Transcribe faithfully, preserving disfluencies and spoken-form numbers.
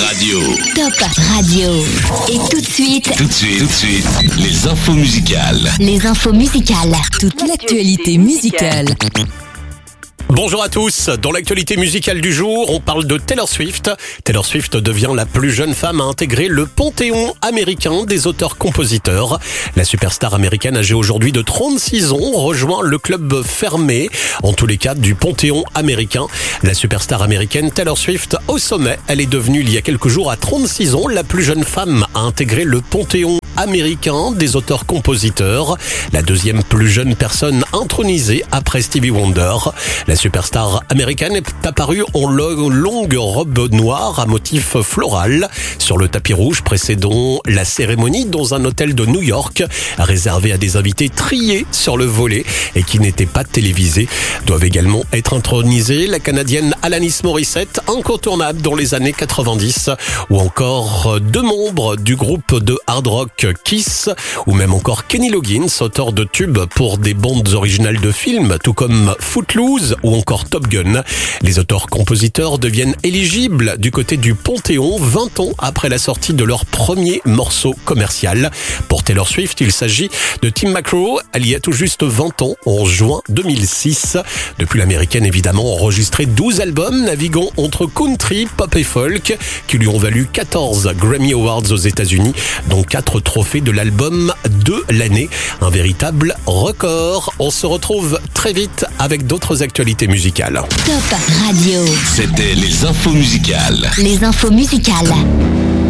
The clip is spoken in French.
Radio. Top Radio. Et tout de suite, Tout de suite, tout de suite, les infos musicales. les infos musicales. Toute l'actualité musicale. Bonjour à tous, dans l'actualité musicale du jour, on parle de Taylor Swift. Taylor Swift devient la plus jeune femme à intégrer le panthéon américain des auteurs-compositeurs. La superstar américaine âgée aujourd'hui de trente-six ans rejoint le club fermé, en tous les cas du panthéon américain. La superstar américaine Taylor Swift au sommet, elle est devenue il y a quelques jours à trente-six ans la plus jeune femme à intégrer le panthéon américain des auteurs-compositeurs. La deuxième plus jeune personne intronisée après Stevie Wonder. La superstar américaine est apparue en lo- longue robe noire à motif floral sur le tapis rouge précédant la cérémonie dans un hôtel de New York, réservé à des invités triés sur le volet et qui n'étaient pas télévisés. Doivent également être intronisés la Canadienne Alanis Morissette, incontournable dans les années quatre-vingt-dix, ou encore deux membres du groupe de hard rock Kiss, ou même encore Kenny Loggins, auteur de tubes pour des bandes originales de films, tout comme Footloose ou encore Top Gun. Les auteurs-compositeurs deviennent éligibles du côté du Panthéon vingt ans après la sortie de leur premier morceau commercial. Pour Taylor Swift, il s'agit de Tim McGraw. Elle y a tout juste vingt ans, en juin deux mille six. Depuis, l'américaine évidemment a enregistré douze albums, naviguant entre country, pop et folk, qui lui ont valu quatorze Grammy Awards aux États-Unis, dont quatre trophées de l'album de l'année. Un véritable record. On se retrouve très vite avec d'autres actualités musicales. Top Radio. C'était les infos musicales. Les infos musicales.